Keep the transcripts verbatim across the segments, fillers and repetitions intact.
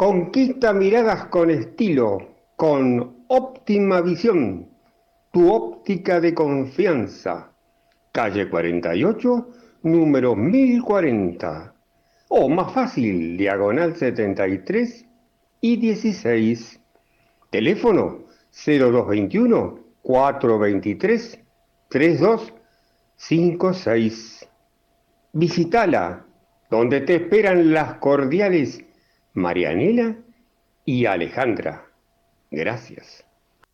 Conquista miradas con estilo, con óptima visión, tu óptica de confianza. Calle cuarenta y ocho, número mil cuarenta. O más fácil, diagonal setenta y tres y dieciséis. Teléfono cero dos veintiuno, cuatrocientos veintitrés, treinta y dos cincuenta y seis. Visítala, donde te esperan las cordiales Marianela y Alejandra. Gracias.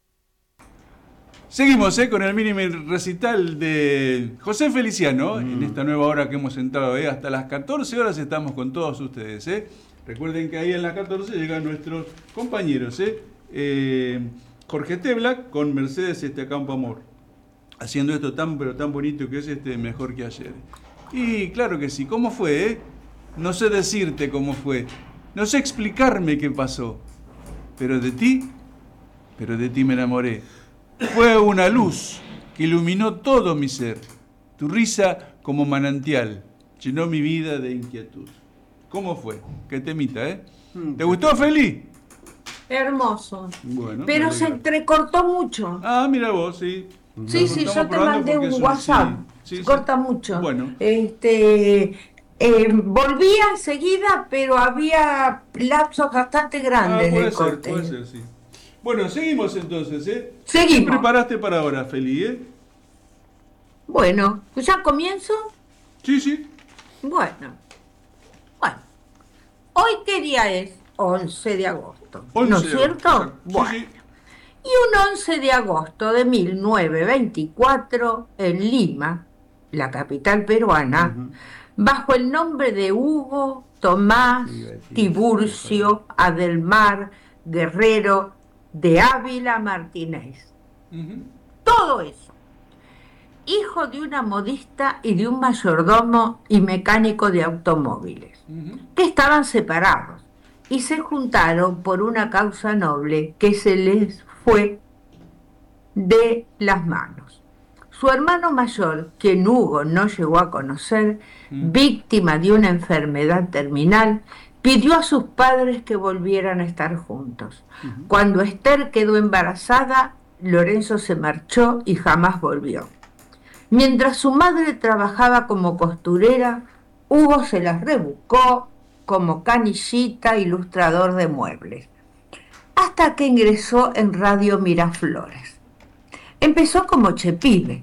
Seguimos ¿eh? con el mini recital de José Feliciano, mm. en esta nueva hora que hemos entrado. ¿eh? Hasta las catorce horas estamos con todos ustedes. ¿eh? Recuerden que ahí en las catorce llegan nuestros compañeros. ¿eh? Eh, Jorge Tebla con Mercedes este Campo Amor. Haciendo esto tan pero tan bonito que es este Mejor que Ayer. Y claro que sí, ¿cómo fue? Eh? No sé decirte cómo fue. No sé explicarme qué pasó. Pero de ti, pero de ti me enamoré. Fue una luz que iluminó todo mi ser. Tu risa como manantial llenó mi vida de inquietud. ¿Cómo fue? Qué temita, ¿eh? ¿Te gustó, Feli? Hermoso. Bueno, pero se entrecortó mucho. Ah, mira vos, sí. Sí, sí, yo te mandé un WhatsApp. Sí, sí, se corta sí. mucho. Bueno. Este, eh, volvía enseguida, pero había lapsos bastante grandes ah, puede del ser, corte. Puede ser, sí. Bueno, seguimos entonces, ¿eh? Seguimos. ¿Qué preparaste para ahora, Feli, eh? Bueno, ¿ya comienzo? Sí, sí. Bueno. Bueno. Hoy qué día es? once de agosto. once ¿No es cierto? Exacto. Bueno. Sí, sí. Y un once de agosto de mil novecientos veinticuatro, en Lima, la capital peruana, uh-huh. bajo el nombre de Hugo Tomás Tiburcio Adelmar Guerrero de Ávila Martínez. Uh-huh. Todo eso. Hijo de una modista y de un mayordomo y mecánico de automóviles, uh-huh. que estaban separados y se juntaron por una causa noble que se les fue de las manos. Su hermano mayor, quien Hugo no llegó a conocer, mm. víctima de una enfermedad terminal, pidió a sus padres que volvieran a estar juntos. Uh-huh. Cuando Esther quedó embarazada, Lorenzo se marchó y jamás volvió. Mientras su madre trabajaba como costurera, Hugo se las rebuscó como canillita, ilustrador de muebles, hasta que ingresó en Radio Miraflores. Empezó como chepibe,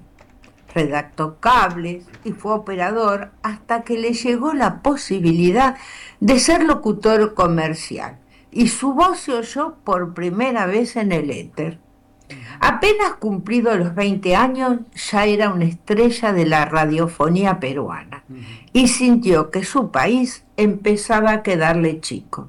redactó cables y fue operador hasta que le llegó la posibilidad de ser locutor comercial y su voz se oyó por primera vez en el éter. Apenas cumplido los veinte años, ya era una estrella de la radiofonía peruana y sintió que su país empezaba a quedarle chico.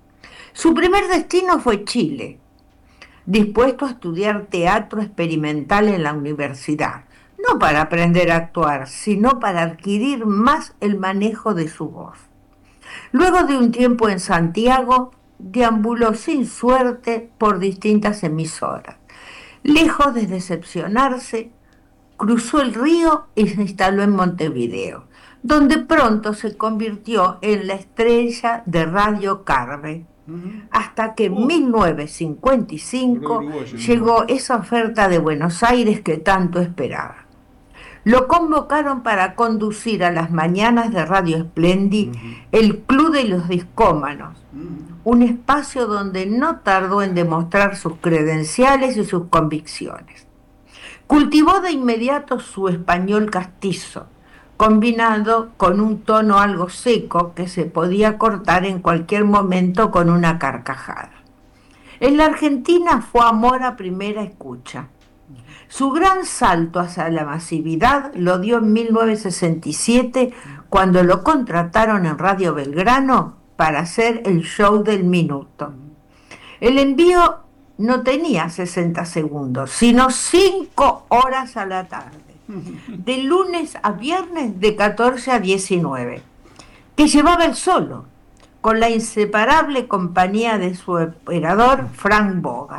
Su primer destino fue Chile, dispuesto a estudiar teatro experimental en la universidad, no para aprender a actuar, sino para adquirir más el manejo de su voz. Luego de un tiempo en Santiago, deambuló sin suerte por distintas emisoras. Lejos de decepcionarse, cruzó el río y se instaló en Montevideo, donde pronto se convirtió en la estrella de Radio Carve, hasta que en mil novecientos cincuenta y cinco llegó esa oferta de Buenos Aires que tanto esperaba. Lo convocaron para conducir a las mañanas de Radio Splendid uh-huh. el Club de los Discómanos, uh-huh. un espacio donde no tardó en demostrar sus credenciales y sus convicciones. Cultivó de inmediato su español castizo, combinado con un tono algo seco que se podía cortar en cualquier momento con una carcajada. En la Argentina fue amor a primera escucha. Su gran salto hacia la masividad lo dio en mil novecientos sesenta y siete, cuando lo contrataron en Radio Belgrano para hacer el show del minuto. El envío no tenía sesenta segundos, sino cinco horas a la tarde, de lunes a viernes de catorce a diecinueve, que llevaba él solo, con la inseparable compañía de su operador Frank Boga.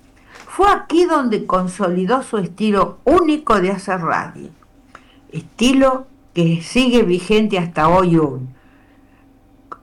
Fue aquí donde consolidó su estilo único de hacer radio, estilo que sigue vigente hasta hoy,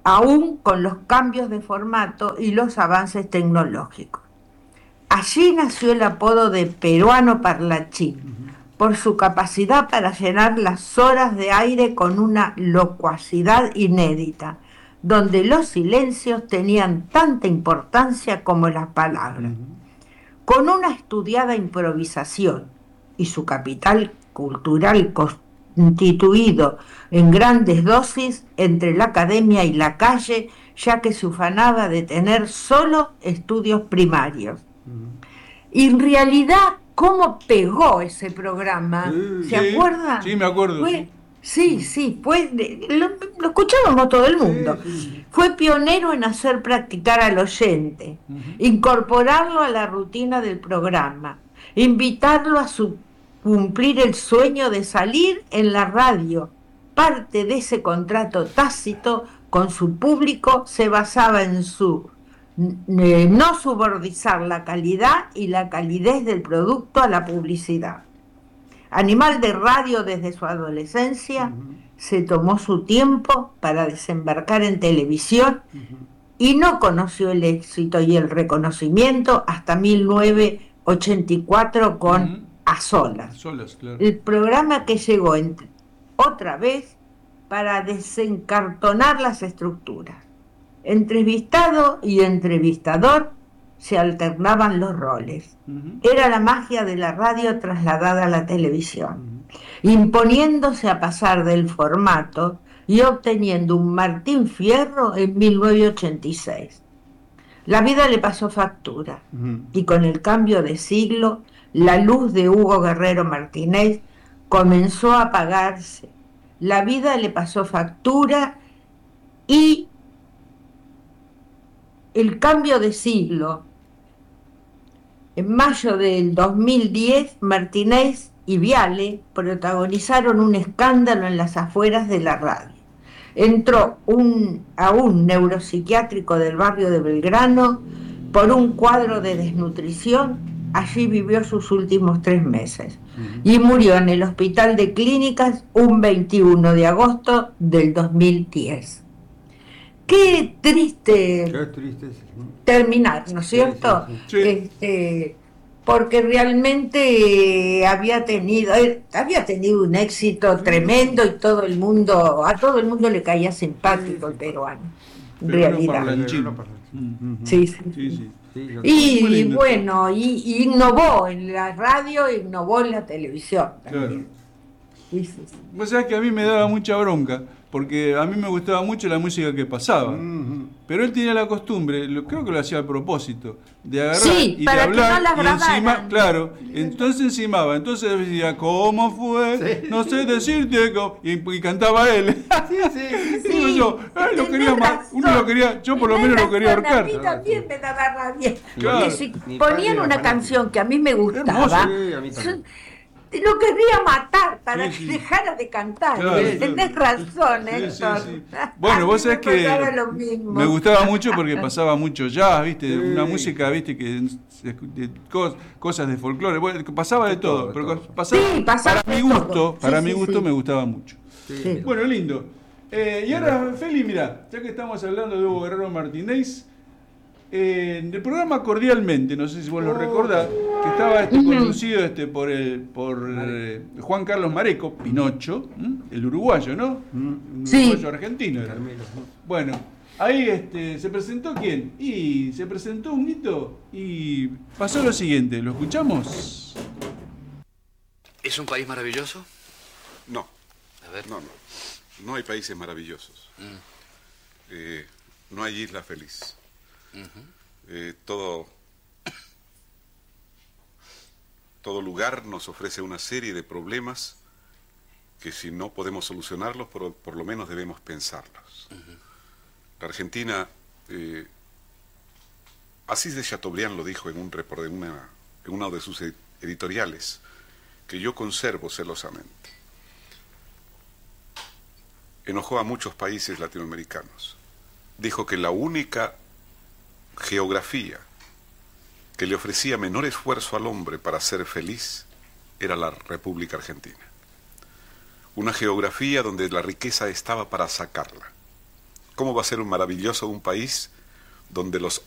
aún con los cambios de formato y los avances tecnológicos. Allí nació el apodo de peruano parlachín, por su capacidad para llenar las horas de aire con una locuacidad inédita, donde los silencios tenían tanta importancia como las palabras. Con una estudiada improvisación y su capital cultural constituido en grandes dosis entre la academia y la calle, ya que se ufanaba de tener solo estudios primarios. Y en realidad, ¿cómo pegó ese programa? Sí, ¿Se sí, acuerdan? Sí, me acuerdo. Fue, sí, sí, fue, lo, lo escuchábamos todo el mundo. Sí, sí. Fue pionero en hacer practicar al oyente, uh-huh. incorporarlo a la rutina del programa, invitarlo a su, cumplir el sueño de salir en la radio. Parte de ese contrato tácito con su público se basaba en su no subordizar la calidad y la calidez del producto a la publicidad. Animal de radio desde su adolescencia, uh-huh. se tomó su tiempo para desembarcar en televisión uh-huh. y no conoció el éxito y el reconocimiento hasta mil novecientos ochenta y cuatro con uh-huh. A Solas, A Solas, claro. El programa que llegó entre, otra vez para desencartonar las estructuras. Entrevistado y entrevistador se alternaban los roles. Uh-huh. Era la magia de la radio trasladada a la televisión, uh-huh. imponiéndose a pasar del formato y obteniendo un Martín Fierro en mil novecientos ochenta y seis. La vida le pasó factura, uh-huh. y con el cambio de siglo, la luz de Hugo Guerrero Martínez comenzó a apagarse. La vida le pasó factura y el cambio de siglo. En mayo del dos mil diez, Martínez y Viale protagonizaron un escándalo en las afueras de la radio. Entró un, a un neuropsiquiátrico del barrio de Belgrano por un cuadro de desnutrición. Allí vivió sus últimos tres meses uh-huh. y murió en el hospital de clínicas un veintiuno de agosto del dos mil diez. Qué triste, Qué triste sí. terminar, ¿no es cierto? Sí, sí, sí. Este, porque realmente había tenido, había tenido un éxito tremendo y todo el mundo, a todo el mundo le caía simpático el peruano, en Pero realidad. No sí, sí. sí, sí. Y, y bueno, y, y innovó en la radio, innovó en la televisión también. Claro. Sí, sí, sí. Vos sabés que a mí me daba mucha bronca, porque a mí me gustaba mucho la música que pasaba. Uh-huh. Pero él tenía la costumbre, lo, creo que lo hacía a propósito, de agarrar sí, y para de hablar que no la y encima, claro, entonces encimaba, entonces decía, ¿cómo fue? Sí. No sé decirte cómo, y, y cantaba él. Sí, sí, sí. Digo yo, ah, lo quería más, uno lo quería, yo por lo menos lo quería ahorcar. A mí también me daba rabia. Claro. Porque si ponían una canción que a mí me gustaba, sí, a mí también. Lo querría matar para sí, sí. que dejara de cantar. Claro, tenés claro. razón, sí, Héctor. Sí, sí. Bueno, vos sabés que me gustaba mucho porque pasaba mucho jazz, ¿viste? Sí. Una música, ¿viste? Que de, cosas de folclore. Bueno, pasaba de todo, todo pero todo. Pasaba, sí, pasaba para mi gusto, sí, para sí, mi gusto sí. me gustaba mucho. Sí. Bueno, lindo. Eh, y ahora, Feli, mirá, ya que estamos hablando de Hugo Guerrero Martínez, eh, en el programa Cordialmente, no sé si vos lo recordás, que estaba este, conducido este, por, el, por eh, Juan Carlos Mareco, Pinocho, ¿m? el uruguayo, ¿no? Un sí. uruguayo argentino. Era. Bueno, ahí este, se presentó ¿quién? Y se presentó un hito y pasó lo siguiente, ¿lo escuchamos? ¿Es un país maravilloso? No. A ver. No, no. No hay países maravillosos. Mm. Eh, no hay isla feliz. Uh-huh. Eh, todo, todo lugar nos ofrece una serie de problemas que si no podemos solucionarlos, por, por lo menos debemos pensarlos. Uh-huh. La Argentina, eh, Asís de Chateaubriand lo dijo en, un report, en, una, en una de sus editoriales, que yo conservo celosamente. Enojó a muchos países latinoamericanos. Dijo que la única geografía que le ofrecía menor esfuerzo al hombre para ser feliz era la República Argentina. Una geografía donde la riqueza estaba para sacarla, ¿Cómo va a ser un maravilloso un país donde los